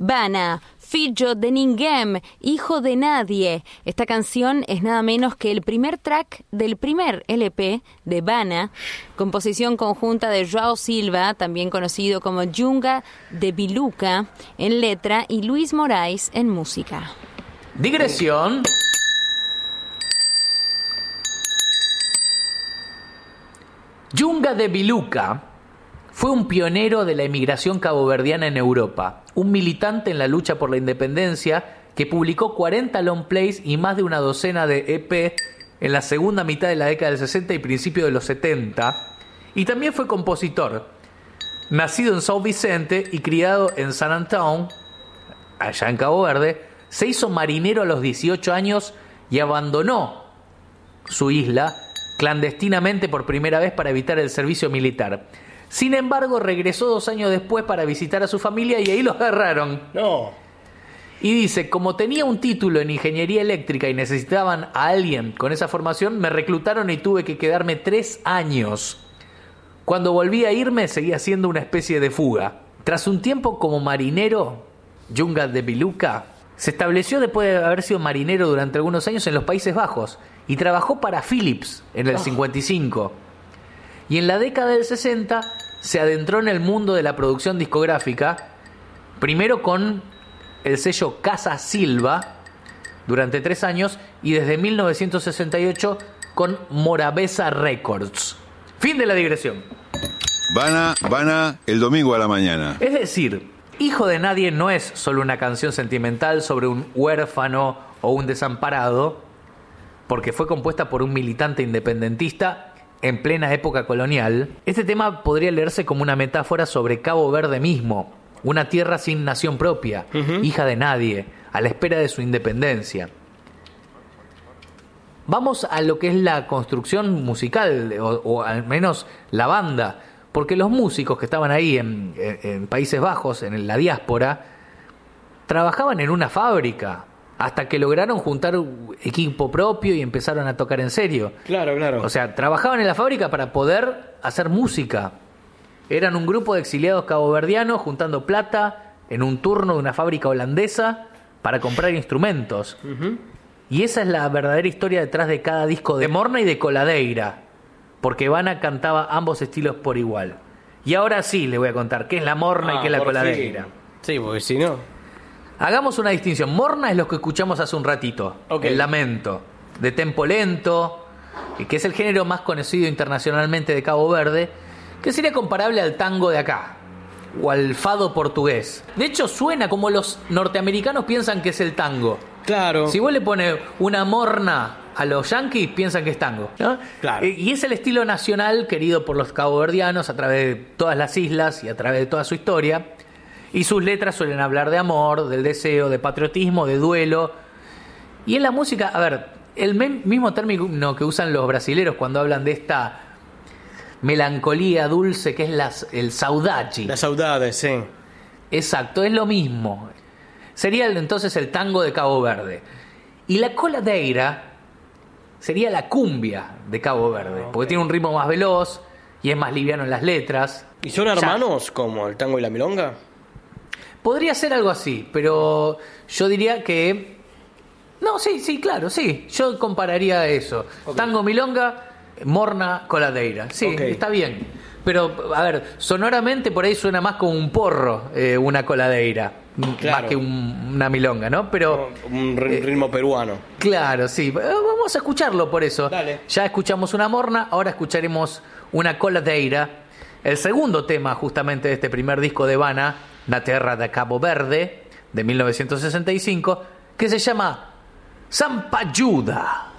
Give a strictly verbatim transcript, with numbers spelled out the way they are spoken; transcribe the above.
Bana, Filho de Ninguém, Hijo de Nadie. Esta canción es nada menos que el primer track del primer L P de Bana, composición conjunta de João Silva, también conocido como Junga de Biluca en letra, y Luis Moraes en música. Digresión. Junga de Biluca fue un pionero de la emigración caboverdiana en Europa, un militante en la lucha por la independencia que publicó cuarenta long plays y más de una docena de E P en la segunda mitad de la década del sesenta y principio de los setenta, y también fue compositor. Nacido en São Vicente y criado en San Antão, allá en Cabo Verde, se hizo marinero a los dieciocho años y abandonó su isla clandestinamente por primera vez para evitar el servicio militar. Sin embargo, regresó dos años después para visitar a su familia y ahí lo agarraron. No. Y dice, como tenía un título en ingeniería eléctrica y necesitaban a alguien con esa formación, me reclutaron y tuve que quedarme tres años. Cuando volví a irme, seguía siendo una especie de fuga. Tras un tiempo como marinero, Junga de Biluca se estableció después de haber sido marinero durante algunos años en los Países Bajos y trabajó para Philips en el cincuenta y cinco. Y en la década del sesenta se adentró en el mundo de la producción discográfica, primero con el sello Casa Silva durante tres años y desde mil novecientos sesenta y ocho con Morabeza Records. Fin de la digresión. Bana, Bana, el domingo a la mañana. Es decir, Hijo de Nadie no es solo una canción sentimental sobre un huérfano o un desamparado, porque fue compuesta por un militante independentista en plena época colonial. Este tema podría leerse como una metáfora sobre Cabo Verde mismo, una tierra sin nación propia, uh-huh. hija de nadie, a la espera de su independencia. Vamos a lo que es la construcción musical, o, o al menos la banda, porque los músicos que estaban ahí en, en, en Países Bajos, en la diáspora, trabajaban en una fábrica, hasta que lograron juntar un equipo propio y empezaron a tocar en serio. Claro, claro. O sea, trabajaban en la fábrica para poder hacer música. Eran un grupo de exiliados caboverdianos juntando plata en un turno de una fábrica holandesa para comprar instrumentos. Uh-huh. Y esa es la verdadera historia detrás de cada disco de Morna y de Coladeira, porque Bana cantaba ambos estilos por igual. Y ahora sí le voy a contar qué es la Morna ah, y qué es la Coladeira. Fin. Sí, porque si no... Hagamos una distinción. Morna es lo que escuchamos hace un ratito. Okay. El lamento, de tempo lento, que es el género más conocido internacionalmente de Cabo Verde, que sería comparable al tango de acá, o al fado portugués. De hecho, suena como los norteamericanos piensan que es el tango. Claro. Si vos le pones una morna a los yanquis, piensan que es tango, ¿no? Claro. Y es el estilo nacional querido por los caboverdianos a través de todas las islas y a través de toda su historia. Y sus letras suelen hablar de amor, del deseo, de patriotismo, de duelo. Y en la música, a ver, el mismo término que usan los brasileros cuando hablan de esta melancolía dulce que es la, el saudade. La saudade, sí. Exacto, es lo mismo. Sería entonces el tango de Cabo Verde. Y la coladeira sería la cumbia de Cabo Verde, okay. porque tiene un ritmo más veloz y es más liviano en las letras. ¿Y son hermanos ya, como el tango y la milonga? Podría ser algo así, pero yo diría que... No, sí, sí, claro, sí. Yo compararía eso. Okay. Tango, milonga, morna, coladeira. Sí, okay. está bien. Pero, a ver, sonoramente por ahí suena más como un porro, eh, una coladeira. Claro. Más que un, una milonga, ¿no? Pero... Un ritmo eh, peruano. Claro, sí. Vamos a escucharlo por eso. Dale. Ya escuchamos una morna, ahora escucharemos una coladeira. El segundo tema justamente de este primer disco de Bana, Na Terra de Cabo Verde, de mil novecientos sesenta y cinco, que se llama Sampajuda.